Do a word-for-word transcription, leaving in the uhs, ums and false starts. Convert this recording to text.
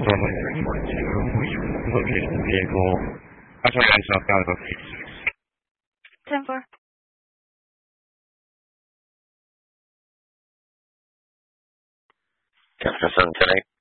location vehicle. That's what I saw out of ten four. ten for seven, ten eight.